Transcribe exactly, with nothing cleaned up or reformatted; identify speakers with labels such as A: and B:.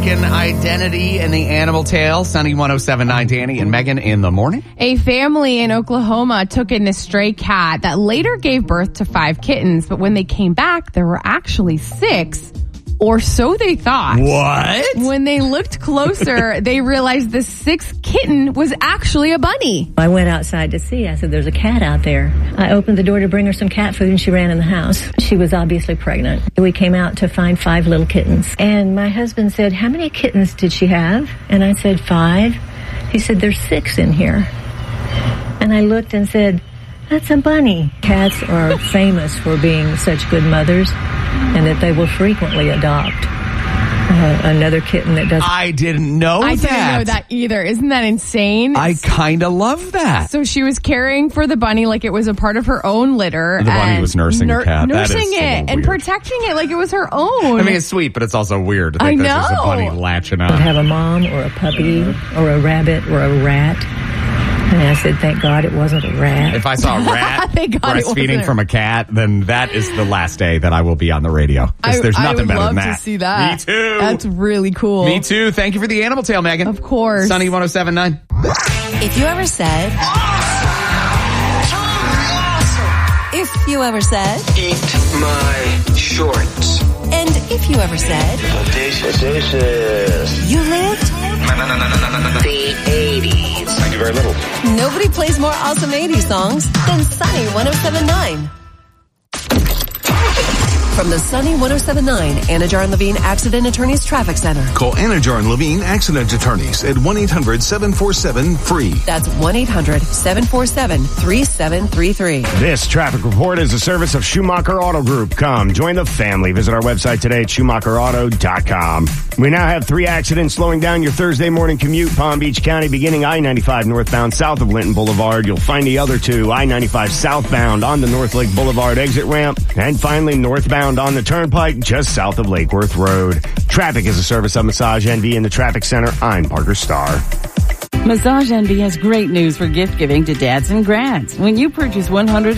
A: mistaken identity in the animal tale. Sunny one oh seven point nine, Danny and Megan in the morning.
B: A family in Oklahoma took in a stray cat that later gave birth to five kittens, but when they came back, there were actually six. Or so they thought.
A: What?
B: When they looked closer, they realized the sixth kitten was actually a bunny.
C: I went outside to see. I said, there's a cat out there. I opened the door to bring her some cat food, and she ran in the house. She was obviously pregnant. We came out to find five little kittens. And my husband said, how many kittens did she have? And I said, five. He said, there's six in here. And I looked and said, that's a bunny. Cats are famous for being such good mothers, and that they will frequently adopt uh, another kitten that doesn't.
A: I didn't know
B: I
A: that.
B: didn't know that either. Isn't that insane?
A: I kind of love that.
B: So she was caring for the bunny like it was a part of her own litter.
A: The bunny
B: and
A: was nursing the cat. That
B: Nursing
A: is a
B: it
A: little
B: and
A: weird.
B: protecting it like it was her own.
A: I mean, it's sweet, but it's also weird to
B: I
A: think that there's a
B: know.
A: bunny latching
C: Would
A: on.
C: have a mom or a puppy or a rabbit or a rat. And I said, thank God it wasn't a rat.
A: If I saw a rat
B: Thank God it
A: breastfeeding
B: wasn't.
A: from a cat, then that is the last day that I will be on the radio. 'Cause
B: I,
A: there's
B: I
A: nothing
B: would
A: better
B: love
A: than that.
B: to see that.
A: Me too.
B: That's really cool.
A: Me too. Thank you for the animal tale, Megan.
B: Of course.
A: Sunny one oh seven point nine.
D: If you ever said, if you ever said,
E: Eat my shorts.
D: and if you ever said,
E: Audacious. Audacious.
D: you lived,
E: The eighties. I do very little.
D: nobody plays more awesome eighties songs than Sunny one oh seven point nine. From the Sunny one oh seven point nine Anajar and Levine Accident Attorneys Traffic Center.
F: Call Anajar and Levine Accident Attorneys at one eight hundred seven four seven free.
D: That's one eight hundred seven four seven three seven three three.
G: This traffic report is a service of Schumacher Auto Group. Come, join the family. Visit our website today at schumacher auto dot com. We now have three accidents slowing down your Thursday morning commute. Palm Beach County beginning I ninety-five northbound south of Linton Boulevard. You'll find the other two, I ninety-five southbound on the North Lake Boulevard exit ramp. And finally, northbound on the Turnpike just south of Lake Worth Road. Traffic is a service of Massage Envy in the Traffic Center. I'm Parker Starr.
H: Massage Envy has great news for gift giving to dads and grads. When you purchase one hundred